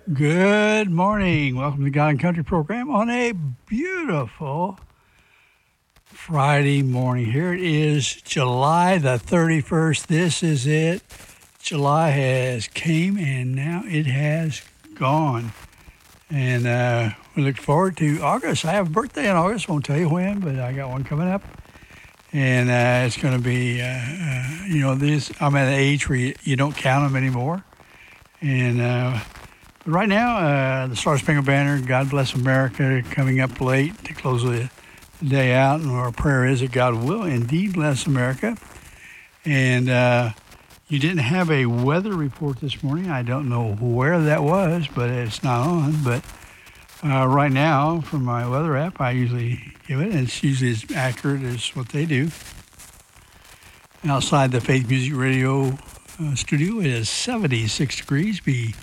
Good morning. Welcome to the God and Country program on a beautiful Friday morning. Here it is, July the 31st. This is it. July has came and now it has gone. And we look forward to August. I have a birthday in August. Won't tell you when, but I got one coming up. And it's going to be, I'm at an age where you don't count them anymore. And right now, the Star Spangled Banner, God Bless America, coming up late to close the day out. And our prayer is that God will indeed bless America. And you didn't have a weather report this morning. I don't know where that was, but it's not on. But right now, from my weather app, I usually give it, and it's usually as accurate as what they do. Outside the Faith Music Radio studio, it is 76 degrees. Be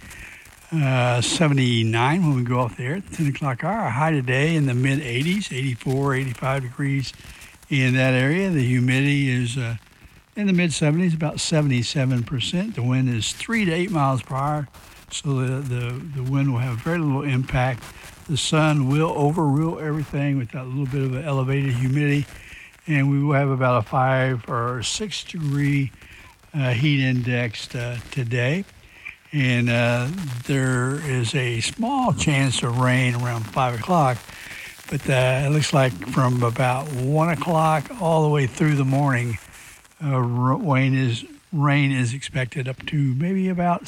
79 when we go off the air at the 10 o'clock hour. Our high today in the mid-80s, 84, 85 degrees in that area. The humidity is in the mid-70s, about 77%. The wind is 3 to 8 miles per hour, so the wind will have very little impact. The sun will overrule everything with that little bit of an elevated humidity, and we will have about a 5 or 6 degree heat index today. And there is a small chance of rain around 5 o'clock, but it looks like from about 1 o'clock all the way through the morning, rain is expected up to maybe about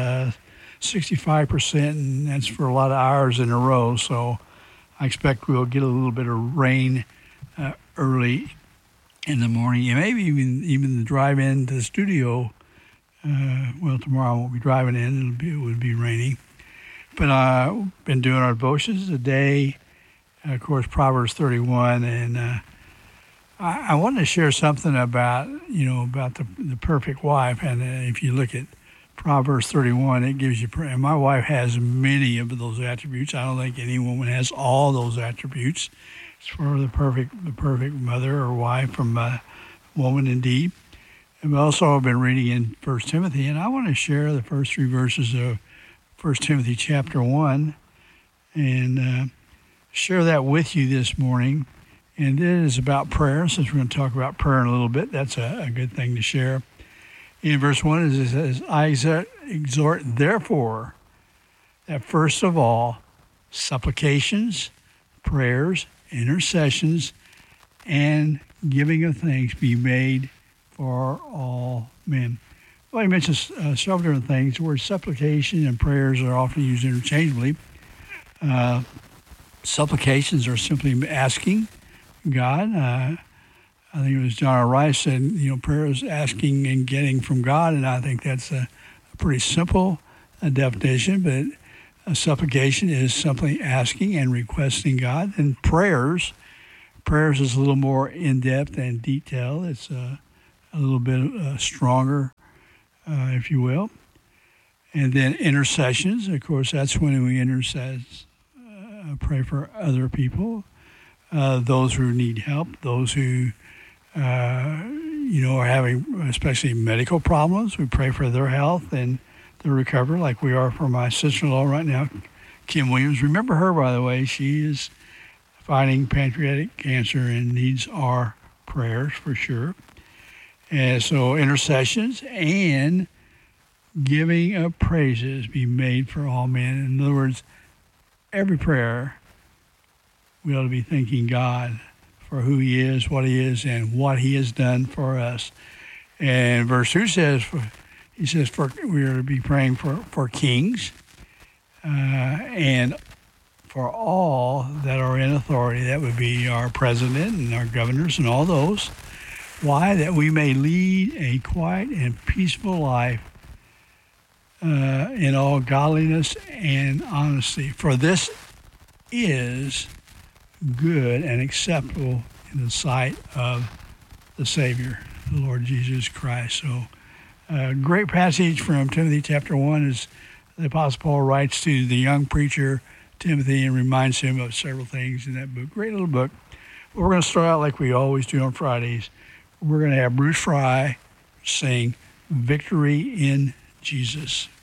65%, and that's for a lot of hours in a row. So I expect we'll get a little bit of rain early in the morning, and maybe even the drive in to the studio. Tomorrow I won't be driving in. It would be raining. But I've been doing our devotions today. Of course, Proverbs 31. And I wanted to share something about the perfect wife. And if you look at Proverbs 31, it gives you, and my wife has many of those attributes. I don't think any woman has all those attributes. It's for the perfect mother or wife from a woman indeed. And we also have been reading in 1 Timothy, and I want to share the first 3 verses of 1 Timothy chapter 1 and share that with you this morning. And it is about prayer. Since we're going to talk about prayer in a little bit, that's a good thing to share. In verse 1, it says, I exhort, therefore, that first of all, supplications, prayers, intercessions, and giving of thanks be made for all men. Well, he mentions several different things. The word supplication and prayers are often used interchangeably. Supplications are simply asking God. I think it was John R. Rice said, prayer is asking and getting from God, and I think that's a pretty simple definition, but a supplication is simply asking and requesting God. And prayers is a little more in-depth and detailed. It's a little bit stronger, if you will. And then intercessions, of course, that's when we pray for other people, those who need help, those who, are having especially medical problems. We pray for their health and their recovery, like we are for my sister-in-law right now, Kim Williams. Remember her, by the way. She is fighting pancreatic cancer and needs our prayers for sure. And so intercessions and giving of praises be made for all men. In other words, every prayer we ought to be thanking God for who he is, what he is, and what he has done for us. And verse 2 says, we are to be praying for kings and for all that are in authority. That would be our president and our governors and all those. Why? That we may lead a quiet and peaceful life in all godliness and honesty. For this is good and acceptable in the sight of the Savior, the Lord Jesus Christ. So a great passage from Timothy chapter 1 is the Apostle Paul writes to the young preacher Timothy and reminds him of several things in that book. Great little book. But we're going to start out like we always do on Fridays. We're going to have Bruce Fry sing Victory in Jesus.